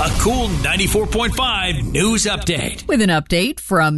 A cool 94.5 news update. With an update from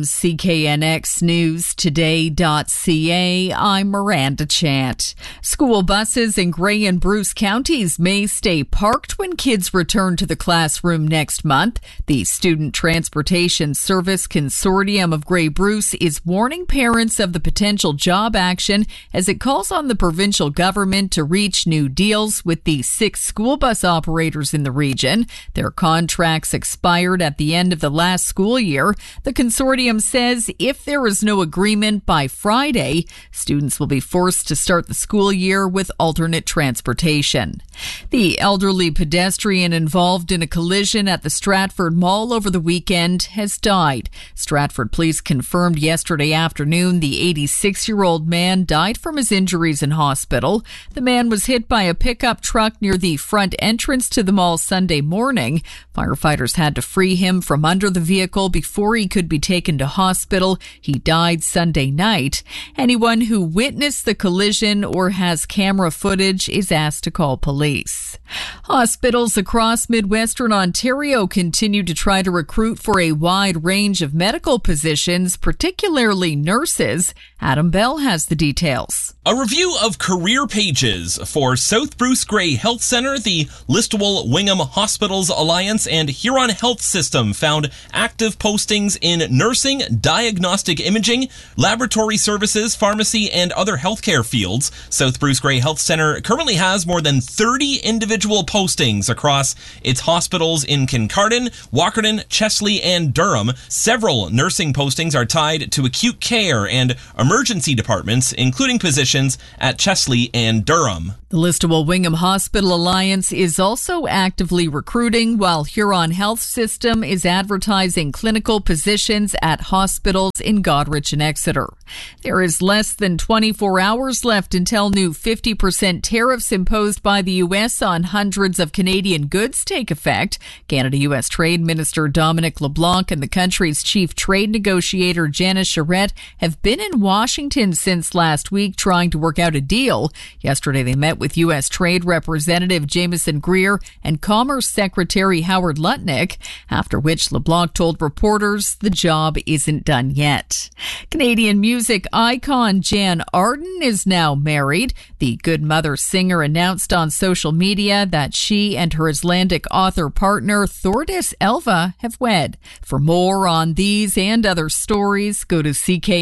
CKNXNewsToday.ca, I'm Miranda Chant. School buses in Grey and Bruce counties may stay parked when kids return to the classroom next month. The Student Transportation Service Consortium of Grey Bruce is warning parents of the potential job action as it calls on the provincial government to reach new deals with the 6 school bus operators in the region. Their contracts expired at the end of the last school year. The consortium says if there is no agreement by Friday, students will be forced to start the school year with alternate transportation. The elderly pedestrian involved in a collision at the Stratford Mall over the weekend has died. Stratford police confirmed yesterday afternoon the 86-year-old man died from his injuries in hospital. The man was hit by a pickup truck near the front entrance to the mall Sunday morning. Firefighters had to free him from under the vehicle before he could be taken to hospital. He died Sunday night. Anyone who witnessed the collision or has camera footage is asked to call police. Hospitals across Midwestern Ontario continue to try to recruit for a wide range of medical positions, particularly nurses. Adam Bell has the details. A review of career pages for South Bruce Grey Health Centre, the Listowel Wingham Hospitals Alliance, and Huron Health System found active postings in nursing, diagnostic imaging, laboratory services, pharmacy, and other healthcare fields. South Bruce Grey Health Centre currently has more than 30 individual postings across its hospitals in Kincardine, Walkerton, Chesley, and Durham. Several nursing postings are tied to acute care and emergency departments, including positions at Chesley and Durham. The Listowel Wingham Hospital Alliance is also actively recruiting, while Huron Health System is advertising clinical positions at hospitals in Goderich and Exeter. There is less than 24 hours left until new 50% tariffs imposed by the U.S. on hundreds of Canadian goods take effect. Canada-U.S. Trade Minister Dominic LeBlanc and the country's chief trade negotiator Janice Charette have been in Washington since last week trying to work out a deal. Yesterday they met with U.S. Trade Representative Jameson Greer and Commerce Secretary Howard Lutnick, after which LeBlanc told reporters the job isn't done yet. Canadian music icon Jan Arden is now married. The Good Mother singer announced on social media that she and her Icelandic author partner Thordis Elva have wed. For more on these and other stories, go to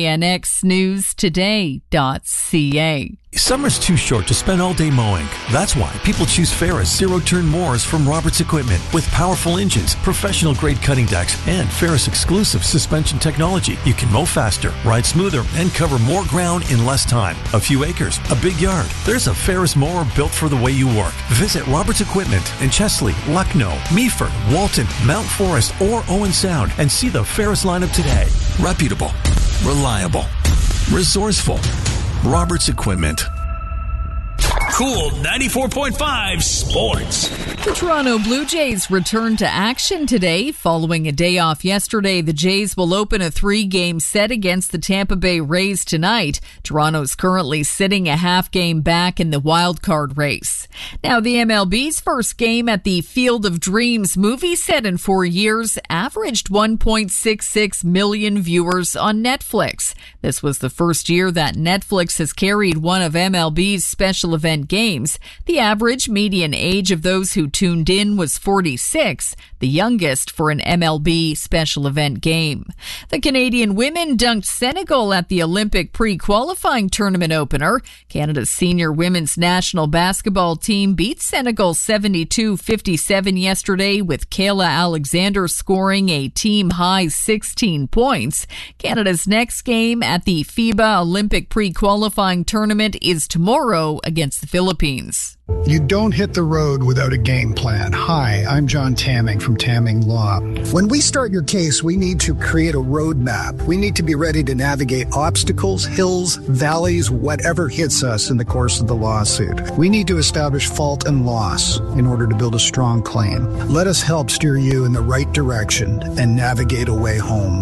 CKNXNewsToday.ca. Summer's too short to spend all day mowing. That's why people choose Ferris zero-turn mowers from Roberts Equipment. With powerful engines, professional-grade cutting decks, and Ferris exclusive suspension technology, you can mow faster, ride smoother, and cover more ground in less time. A few acres, a big yard. There's a Ferris mower built for the way you work. Visit Roberts Equipment in Chesley, Lucknow, Meaford, Walton, Mount Forest, or Owen Sound and see the Ferris lineup today. Reputable, reliable, resourceful. Roberts Equipment. Cool 94.5 Sports. The Toronto Blue Jays return to action today. Following a day off yesterday, the Jays will open a 3-game set against the Tampa Bay Rays tonight. Toronto's currently sitting a half game back in the wild card race. Now, the MLB's first game at the Field of Dreams movie set in 4 years averaged 1.66 million viewers on Netflix. This was the first year that Netflix has carried one of MLB's special event games. The average median age of those who tuned in was 46, the youngest for an MLB special event game. The Canadian women dunked Senegal at the Olympic pre-qualifying tournament opener. Canada's senior women's national basketball team beat Senegal 72-57 yesterday, with Kayla Alexander scoring a team-high 16 points. Canada's next game at the FIBA Olympic pre-qualifying tournament is tomorrow against the Philippines. You don't hit the road without a game plan. Hi, I'm John Tamming from Tamming Law. When we start your case, we need to create a roadmap. We need to be ready to navigate obstacles, hills, valleys, whatever hits us in the course of the lawsuit. We need to establish fault and loss in order to build a strong claim. Let us help steer you in the right direction and navigate a way home.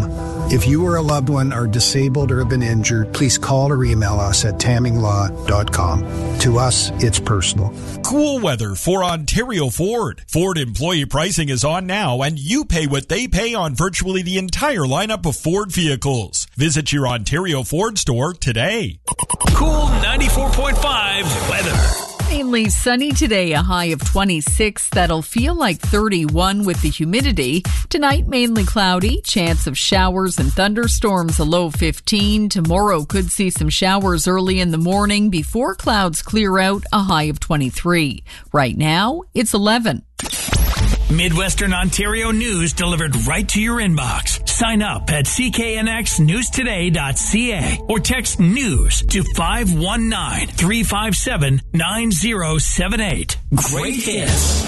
If you or a loved one are disabled or have been injured, please call or email us at tamminglaw.com. To us, it's personal. Cool weather for Ontario Ford. Ford employee pricing is on now, and you pay what they pay on virtually the entire lineup of Ford vehicles. Visit your Ontario Ford store today. Cool 94.5 weather. Mainly sunny today, a high of 26. That'll feel like 31 with the humidity. Tonight, mainly cloudy. Chance of showers and thunderstorms, a low 15. Tomorrow could see some showers early in the morning before clouds clear out, a high of 23. Right now, it's 11. Midwestern Ontario news delivered right to your inbox. Sign up at cknxnewstoday.ca or text news to 519-357-9078. Great hits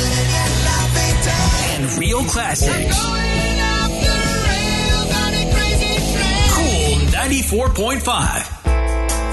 and real classics. Cool 94.5.